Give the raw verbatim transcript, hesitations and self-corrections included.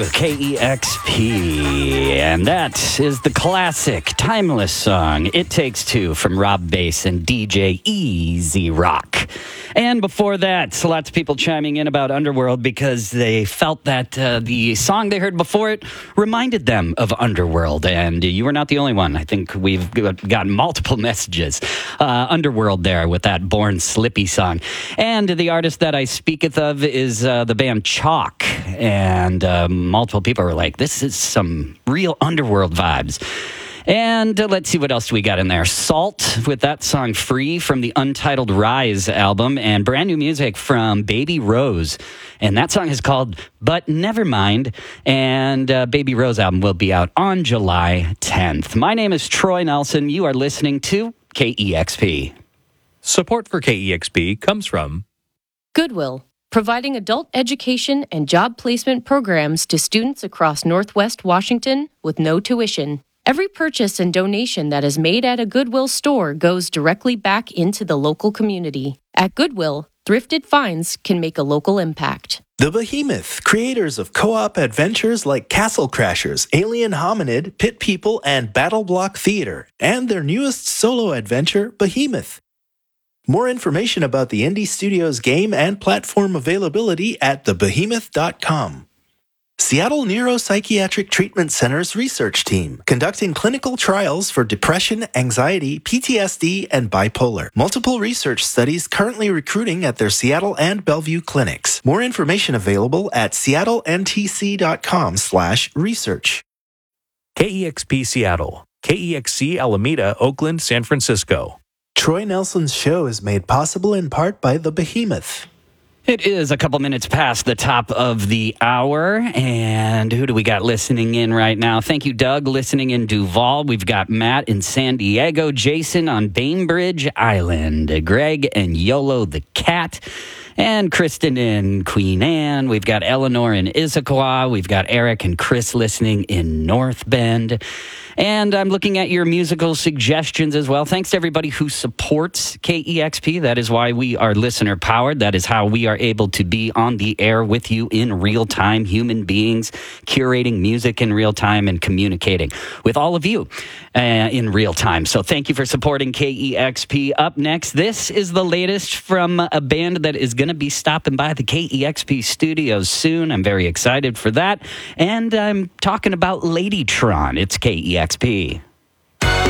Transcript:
K E X P, and that is the classic, timeless song, It Takes Two, from Rob Bass and D J Easy Rock. And before that, lots of people chiming in about Underworld because they felt that uh, the song they heard before it reminded them of Underworld, and you were not the only one. I think we've gotten multiple messages. Uh, Underworld there with that Born Slippy song. And the artist that I speaketh of is uh, the band Chalk, and uh, multiple people were like, this is some real Underworld vibes. And uh, let's see what else we got in there. Salt with that song Free from the Untitled Rise album, and brand new music from Baby Rose. And that song is called But Never Mind. And uh, Baby Rose album will be out on July tenth. My name is Troy Nelson. You are listening to K E X P. Support for K E X P comes from Goodwill, providing adult education and job placement programs to students across Northwest Washington with no tuition. Every purchase and donation that is made at a Goodwill store goes directly back into the local community. At Goodwill, thrifted finds can make a local impact. The Behemoth, creators of co-op adventures like Castle Crashers, Alien Hominid, Pit People, and Battle Block Theater, and their newest solo adventure, Behemoth. More information about the Indie Studios game and platform availability at the behemoth dot com. Seattle Neuropsychiatric Treatment Center's research team, conducting clinical trials for depression, anxiety, P T S D, and bipolar. Multiple research studies currently recruiting at their Seattle and Bellevue clinics. More information available at seattle n t c dot com slash research. K E X P Seattle, K E X C Alameda, Oakland, San Francisco. Troy Nelson's show is made possible in part by The Behemoth. It is a couple minutes past the top of the hour, and who do we got listening in right now? Thank you, Doug, listening in Duval. We've got Matt in San Diego, Jason on Bainbridge Island, Greg and Yolo the cat, and Kristen in Queen Anne. We've got Eleanor in Issaquah. We've got Eric and Chris listening in North Bend. And I'm looking at your musical suggestions as well. Thanks to everybody who supports K E X P. That is why we are listener-powered. That is how we are able to be on the air with you in real time, human beings, curating music in real time and communicating with all of you uh, in real time. So thank you for supporting K E X P. Up next, this is the latest from a band that is going to be stopping by the K E X P studios soon. I'm very excited for that. And I'm talking about Ladytron. It's K E X P.